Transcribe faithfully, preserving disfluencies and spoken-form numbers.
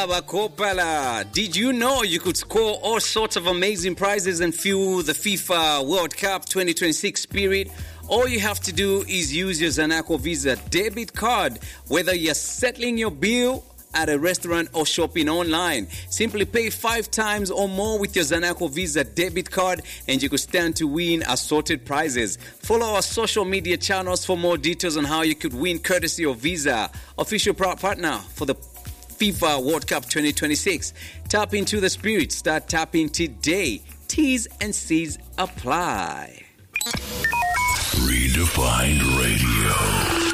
Bakopala, did you know you could score all sorts of amazing prizes and fuel the FIFA World Cup twenty twenty-six spirit? All you have to do is use your Zanaco Visa debit card, whether you're settling your bill at a restaurant or shopping online. Simply pay five times or more with your Zanaco Visa debit card and you could stand to win assorted prizes. Follow our social media channels for more details on how you could win courtesy of Visa, official proud partner for the FIFA World Cup twenty twenty-six. Tap into the spirit. Start tapping today. T's and C's apply. Redefined Radio.